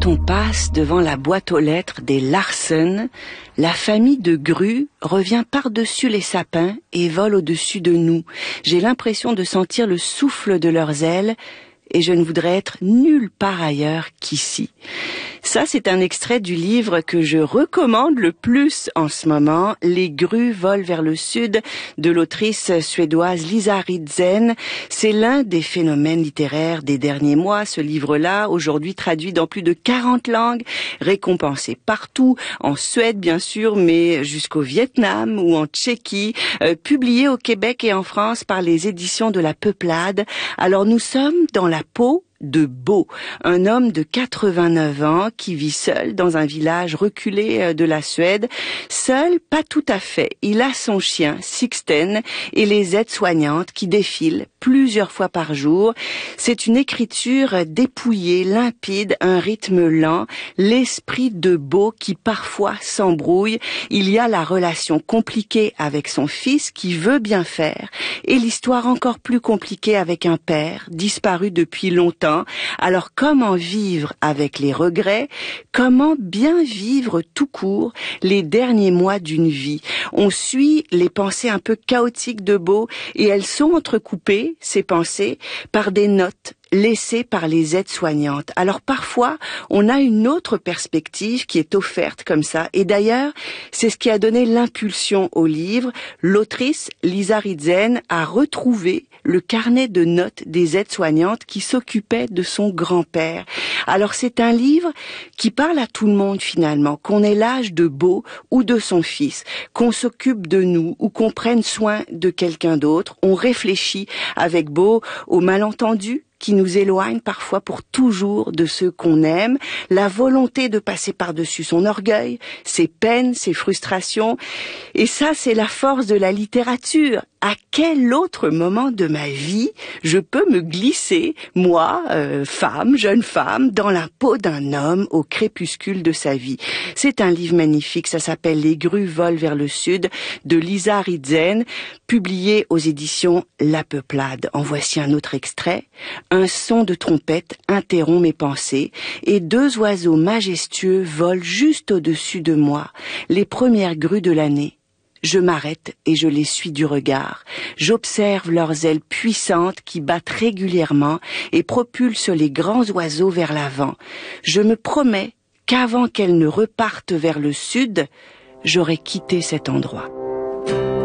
Quand on passe devant la boîte aux lettres des Larsen, la famille de grues revient par-dessus les sapins et vole au-dessus de nous. J'ai l'impression de sentir le souffle de leurs ailes et je ne voudrais être nulle part ailleurs qu'ici. Ça, c'est un extrait du livre que je recommande le plus en ce moment, Les grues volent vers le sud, de l'autrice suédoise Lisa Ritzen. C'est l'un des phénomènes littéraires des derniers mois, ce livre-là, aujourd'hui traduit dans plus de 40 langues, récompensé partout, en Suède bien sûr, mais jusqu'au Vietnam ou en Tchéquie, publié au Québec et en France par les éditions de La Peuplade. Alors nous sommes dans la peau de Bo, un homme de 89 ans qui vit seul dans un village reculé de la Suède. Seul, pas tout à fait. Il a son chien, Sixten, et les aides-soignantes qui défilent plusieurs fois par jour. C'est une écriture dépouillée, limpide, un rythme lent, l'esprit de Bo qui parfois s'embrouille. Il y a la relation compliquée avec son fils qui veut bien faire, et l'histoire encore plus compliquée avec un père, disparu depuis longtemps. Alors comment vivre avec les regrets? Comment bien vivre tout court les derniers mois d'une vie? On suit les pensées un peu chaotiques de Bo et elles sont entrecoupées, ces pensées, par des notes laissées par les aides-soignantes. Alors parfois, on a une autre perspective qui est offerte comme ça. Et d'ailleurs, c'est ce qui a donné l'impulsion au livre. L'autrice, Lisa Ritzen, a retrouvé le carnet de notes des aides-soignantes qui s'occupaient de son grand-père. Alors c'est un livre qui parle à tout le monde finalement, qu'on ait l'âge de Bo ou de son fils, qu'on s'occupe de nous ou qu'on prenne soin de quelqu'un d'autre. On réfléchit avec Bo aux malentendus qui nous éloigne parfois pour toujours de ceux qu'on aime, la volonté de passer par-dessus son orgueil, ses peines, ses frustrations. Et ça, c'est la force de la littérature. À quel autre moment de ma vie je peux me glisser, moi, femme, jeune femme, dans la peau d'un homme au crépuscule de sa vie? C'est un livre magnifique, ça s'appelle Les grues volent vers le sud, de Lisa Ritzen, publié aux éditions La Peuplade. En voici un autre extrait. Un son de trompette interrompt mes pensées et deux oiseaux majestueux volent juste au-dessus de moi, les premières grues de l'année. Je m'arrête et je les suis du regard. J'observe leurs ailes puissantes qui battent régulièrement et propulsent les grands oiseaux vers l'avant. Je me promets qu'avant qu'elles ne repartent vers le sud, j'aurai quitté cet endroit.